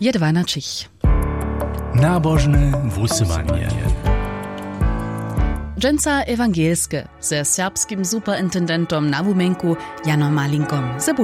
je 12. Nabożne wusływanie. Dżęca ewangelskie ze serbskim superintendentom na wumenku Janom Malinkom